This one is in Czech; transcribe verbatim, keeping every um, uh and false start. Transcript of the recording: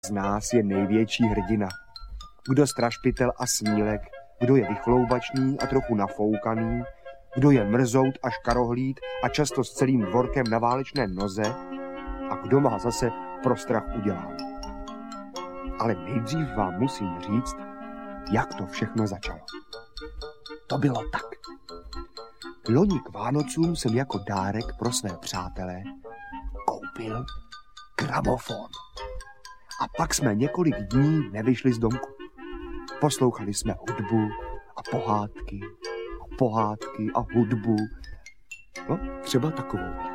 z nás je největší hrdina. Kdo strašpitel a snílek, kdo je vychloubačný a trochu nafoukaný, kdo je mrzout a škarohlíd a často s celým dvorkem na válečné noze a kdo má zase pro strach udělán. Ale nejdřív vám musím říct, jak to všechno začalo. To bylo tak. Loni k Vánocům jsem jako dárek pro své přátelé koupil gramofon. A pak jsme několik dní nevyšli z domku. Poslouchali jsme hudbu a pohádky a pohádky a hudbu. No, třeba takovou.